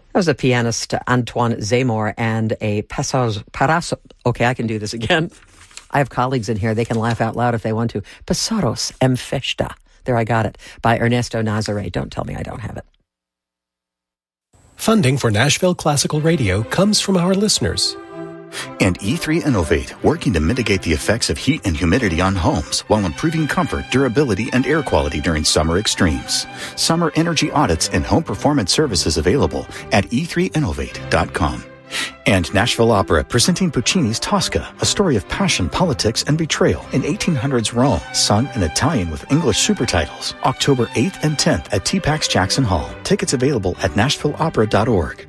That was the pianist Antoine Zemmour and a Pasos. Okay, I can do this again. I have colleagues in here. They can laugh out loud if they want to. Pasaros em Festa. There, I got it. By Ernesto Nazare. Don't tell me I don't have it. Funding for Nashville Classical Radio comes from our listeners. And E3 Innovate, working to mitigate the effects of heat and humidity on homes while improving comfort, durability, and air quality during summer extremes. Summer energy audits and home performance services available at e3innovate.com. And Nashville Opera presenting Puccini's Tosca, a story of passion, politics, and betrayal in 1800s Rome, sung in Italian with English super titles. October 8th and 10th at TPAX Jackson Hall. Tickets available at nashvilleopera.org.